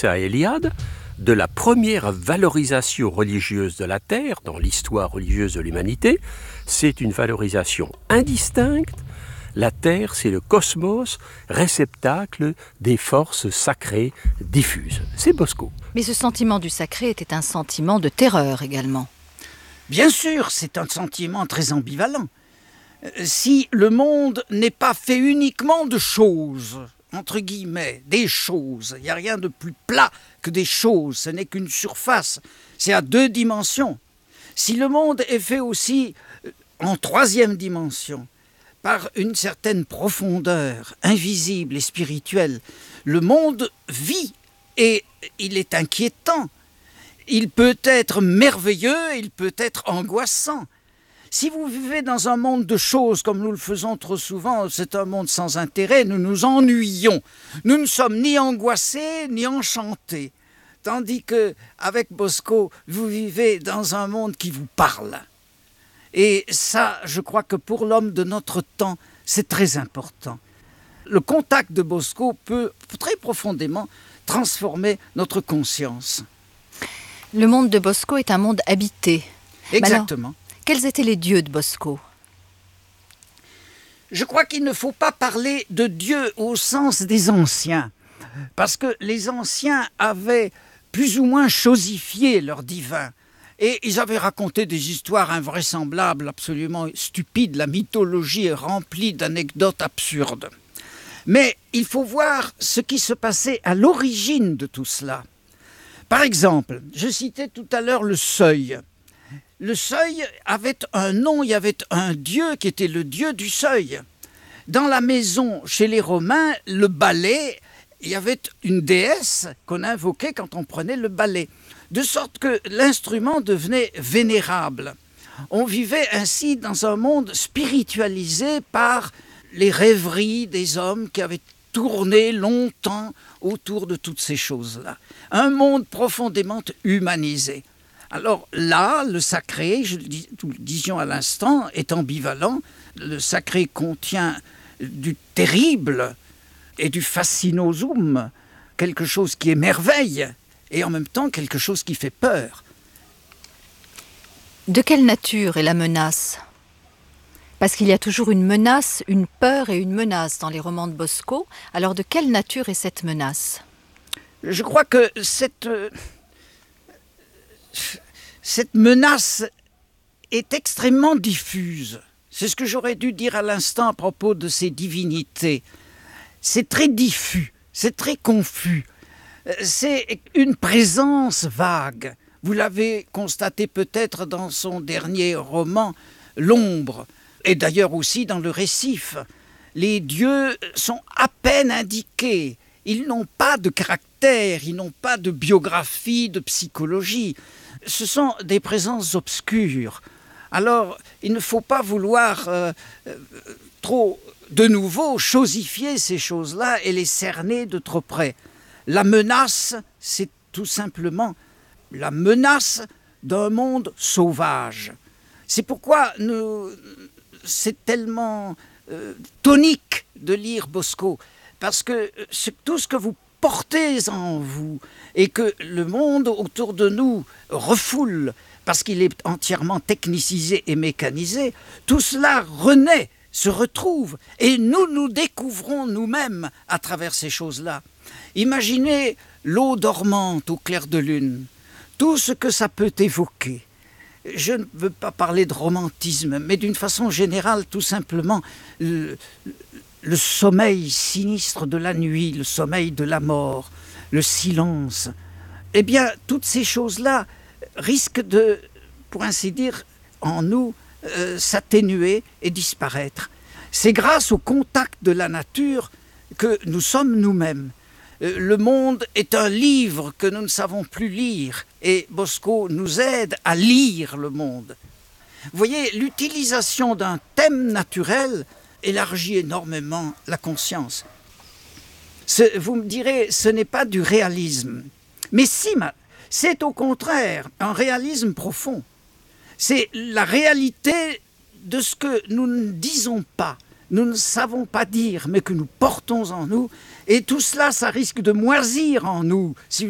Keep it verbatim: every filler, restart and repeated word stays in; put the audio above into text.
Mircea Eliade de la première valorisation religieuse de la Terre dans l'histoire religieuse de l'humanité. C'est une valorisation indistincte. La Terre, c'est le cosmos, réceptacle des forces sacrées diffuses. C'est Bosco. Mais ce sentiment du sacré était un sentiment de terreur également. Bien sûr, c'est un sentiment très ambivalent. Si le monde n'est pas fait uniquement de choses, entre guillemets, des choses, il n'y a rien de plus plat que des choses, ce n'est qu'une surface, c'est à deux dimensions. Si le monde est fait aussi en troisième dimension, par une certaine profondeur invisible et spirituelle, le monde vit et il est inquiétant. Il peut être merveilleux, il peut être angoissant. Si vous vivez dans un monde de choses, comme nous le faisons trop souvent, c'est un monde sans intérêt, nous nous ennuyons. Nous ne sommes ni angoissés, ni enchantés. Tandis que, avec Bosco, vous vivez dans un monde qui vous parle. Et ça, je crois que pour l'homme de notre temps, c'est très important. Le contact de Bosco peut très profondément transformer notre conscience. Le monde de Bosco est un monde habité. Exactement. Alors, quels étaient les dieux de Bosco ? Je crois qu'il ne faut pas parler de Dieu au sens des anciens, parce que les anciens avaient plus ou moins chosifié leur divin. Et ils avaient raconté des histoires invraisemblables, absolument stupides. La mythologie est remplie d'anecdotes absurdes. Mais il faut voir ce qui se passait à l'origine de tout cela. Par exemple, je citais tout à l'heure le seuil. Le seuil avait un nom, il y avait un dieu qui était le dieu du seuil. Dans la maison, chez les Romains, le balai, il y avait une déesse qu'on invoquait quand on prenait le balai. De sorte que l'instrument devenait vénérable. On vivait ainsi dans un monde spiritualisé par les rêveries des hommes qui avaient tourné longtemps autour de toutes ces choses-là. Un monde profondément humanisé. Alors là, le sacré, je le dis, nous le disions à l'instant, est ambivalent. Le sacré contient du terrible et du fascinosum, quelque chose qui émerveille, et en même temps quelque chose qui fait peur. De quelle nature est la menace ? Parce qu'il y a toujours une menace, une peur et une menace dans les romans de Bosco. Alors de quelle nature est cette menace ? Je crois que cette, euh, cette menace est extrêmement diffuse. C'est ce que j'aurais dû dire à l'instant à propos de ces divinités. C'est très diffus, c'est très confus. C'est une présence vague. Vous l'avez constaté peut-être dans son dernier roman, L'ombre, et d'ailleurs aussi dans Le Récif. Les dieux sont à peine indiqués. Ils n'ont pas de caractère, ils n'ont pas de biographie, de psychologie. Ce sont des présences obscures. Alors, il ne faut pas vouloir euh, euh, trop, de nouveau, chosifier ces choses-là et les cerner de trop près. La menace, c'est tout simplement la menace d'un monde sauvage. C'est pourquoi nous, c'est tellement euh, tonique de lire Bosco, parce que c'est tout ce que vous portez en vous et que le monde autour de nous refoule, parce qu'il est entièrement technicisé et mécanisé, tout cela renaît, se retrouve, et nous nous découvrons nous-mêmes à travers ces choses-là. Imaginez l'eau dormante au clair de lune, tout ce que ça peut évoquer. Je ne veux pas parler de romantisme, mais d'une façon générale, tout simplement, le, le sommeil sinistre de la nuit, le sommeil de la mort, le silence. Eh bien, toutes ces choses-là risquent de, pour ainsi dire, en nous, euh, s'atténuer et disparaître. C'est grâce au contact de la nature que nous sommes nous-mêmes. Le monde est un livre que nous ne savons plus lire et Bosco nous aide à lire le monde. Vous voyez, l'utilisation d'un thème naturel élargit énormément la conscience. Ce, vous me direz, ce n'est pas du réalisme. Mais si, c'est au contraire un réalisme profond. C'est la réalité de ce que nous ne disons pas. Nous ne savons pas dire, mais que nous portons en nous. Et tout cela, ça risque de moisir en nous si